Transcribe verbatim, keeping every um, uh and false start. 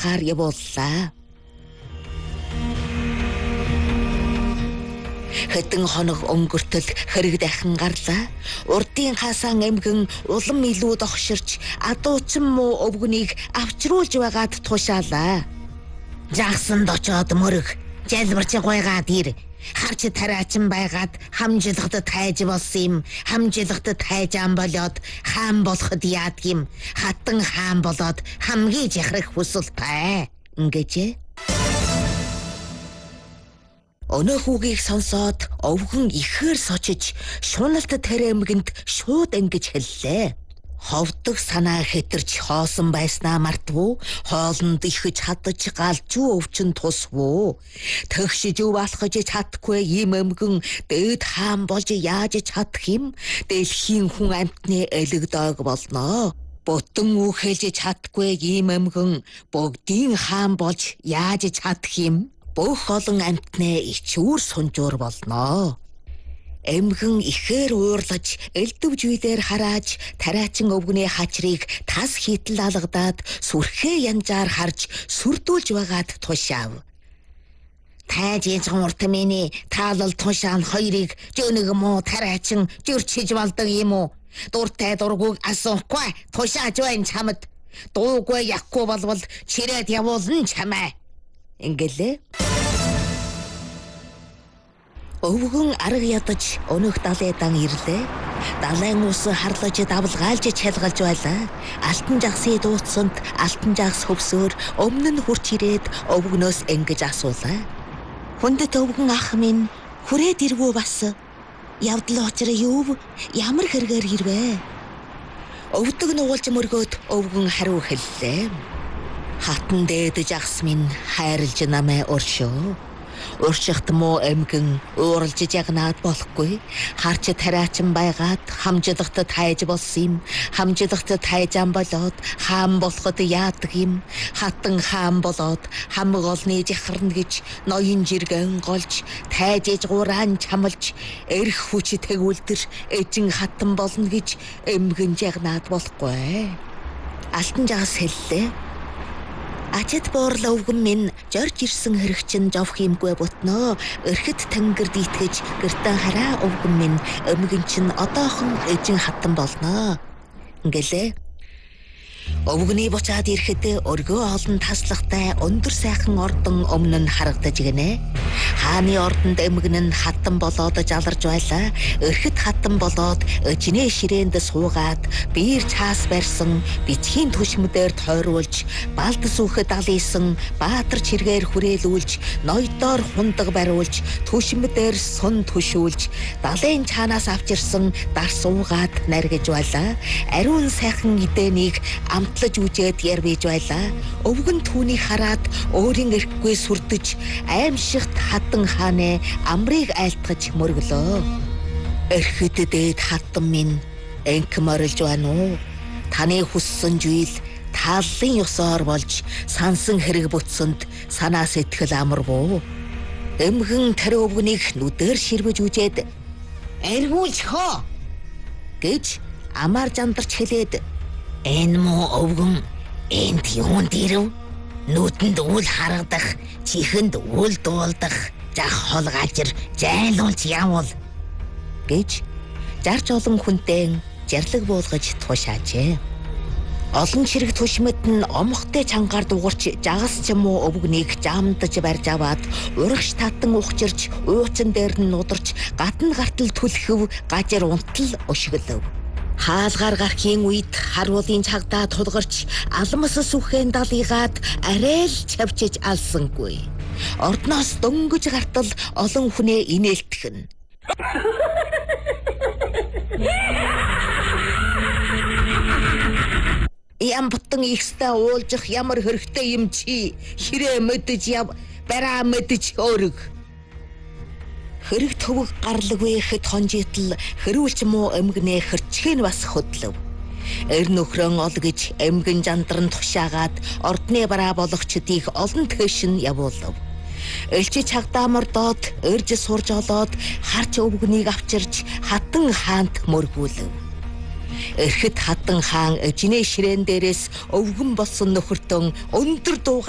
хаалгаар явууллаа. Хэдэн хоног өнгөртөл хэрэг дахин гарлаа. Урдын хасаан эмгэн улам илүү догширч адуучин муу өвгөнийг авчруулж байгаад тушаалаа. Жагсанд очоод мөрөг, залбирч гойгаад ир. Харч тараачин байгаад хамжилгад тайж болсон юм. Хамжилгад тайжаан болоод хаан болоход яадгийм. Хатан хаан болоод хамгийн жахрах хүсэлтэй. Ингэжээ. Өнөө хүүгийг сонсоод овгон ихээр сочиж шуналт тариамгинд шууд ингэж хэллээ. Ховдог санаа хэтэрч хоосон байснаа мартвуу, хоолнд ихэж хадаж галжуу өвчин тусвуу. Тэгшиж өв алхаж чадахгүй ийм эмгэн дээд хаан болж яаж чадах юм? Дэлхийн хүн амьтны элэгдэг болноо. Бутан үхэлж чадахгүй ийм эмгэн бүгдийн хаан болж яаж чадах юм? Бүх олон амьтны ичүүр сунжуур болноо. Эмгэн ихээр уурлаж элдв жүйдээр харааж тараачин өвгөний хачрыг тас хитэл алгадаад сүрхээ янжаар харж сүрдүүлж байгаад тушаав. Тайж ээжгэн урт миний таалал тушаан хоёрыг жөнөг муу тараачин жөрчиж болдог юм уу? Дуртай дургуг асуухгүй тушааж байна чамд. Дуугүй яхгүй болвол чирээд явуулна чамаа. Ингэлээ. Өвгөн арга ядаж өнөх далайдан ирлээ. Далайн ус харлаж давлгаалж чалгалж байлаа. Алтан жагсыг дууцсанд алтан жагс хөвсөөр өмнө нь хурч ирээд өвгнөөс ингэж асуулаа. Хүндэт өвгөн ах минь хүрээд ирвүү бас? Явдал учраа юу? Ямар хэрэгээр ирвэ? Өвдөг нуулж мөргөөд өвгөн хариу хэллээ. Хатан дээд жагс минь хайрлж намайг уршөө. Уршихт муу эмгэн ууралж ягнаад болохгүй. Харч тараачин байгаад хамжилгад тайж болсон юм. Хамжилгад тайжаан болоод хаан болоход яадаг юм. Хатан хаан болоод хамаг олны жахарна гэж ноён жиргэн голж тайж ээж гураан чамлж эрх хүч тэгүүлдэр эжин хатан болно гэж эмгэн ягнаад болохгүй. Алтан жагс хэллээ. Ачид буурлаа өвгөн минь жорж ирсэн хэрэгчин жовх юмгүй бутноо. Өрхөд тэнгэрд итгэж гэртэн хараа өвгөн минь өмгөн чин одоохон эжин хатан болноо. Ингэлээ. Өвгөний буцаад ирэхэд өргөө олон таслахтай өндөр сайхан ордон өмнө нь харагдаж гинэ. Хааны ордонд эмгэн нь хатан болоод жаларж байлаа. Өрхөд хатан болоод ижинээ ширээнд суугаад биер цаас барьсан бичгийн түшмдээр тойруулж балд сүхэд алийсан баатар чиргээр хүрээлүүлж ноёдоор хундаг бариулж түшмдээр сун түшүүлж далайн цаанаас авчирсан дар суугаад наргиж байлаа. Ариун сайхан эдэнийг амтлаж үжээд ярвэж байлаа. Өвгөн түүнийг хараад өөрийн эрхгүй сүрдэж аимшигт хатан хааны амрыг айлтгаж мөргөлөө. Эрхэд дээд хатан минь энх морилж байна уу? Таны хүссэн зүйл тааллын ёсоор болж сансан хэрэг бүтсэнд санаа сэтгэл амарвуу. Эмгэн тэр өвгөнийг нүдээр ширвэж үжээд эргүүлж хөө гэж амар жандарч хэлээд энэ муу өвгөн энд юунд ирэв? Нүдэнд үл харагдах, чихэнд үл дуулдах, жах хол гажир жайлуулж явуул гэж жарч олон хүнтэй жарлаг буулгаж тушаажээ. Олон чирэг түшмэд нь омхтой чангаар дуурч жагас ч юм уу өвгнийг жамдаж барьж аваад урагш татан ухчирч уучин дээр нь нударч гатан гартал түлхэв гажир унтал өшгөлөв. Хаалгаар гархийн үед харуулын цагдаа тулгарч алмас сүхэн далыгаад арай л чавчиж алсангүй. Ордноос дөнгөж гартал олон хүнээ инээлтгэн. Ям бутан ихстэ уулжих ямар хэрэгтэй юм чи хэрэг мэдэж яв бараа мэдэж өөрөг. Хэрэг төвөг гарлаггүй хэд хонжитл хэрүүлч муу эмгэнэ хэрчхэн бас хөдлөв. Эр нөхрөн ол гэж эмгэн жандран тушаагаад ордны бараа болохчдыг олон тэшин явуулав. Элчи цагдаа мордоод эрж сурж олоод харч өвгнийг авчирч хатан хаант мөргүүлв. Эрхэд хатан хаан эжинээ ширээн дээрээс өвгөн болсон нөхөртөн өндөр дуугаар